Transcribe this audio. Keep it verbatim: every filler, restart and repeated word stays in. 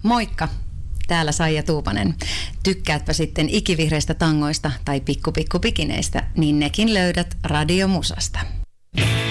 Moikka! Täällä Saija Tuupanen. Tykkäätpä sitten ikivihreistä tangoista tai pikku pikku pikineistä, niin nekin löydät Radiomusasta.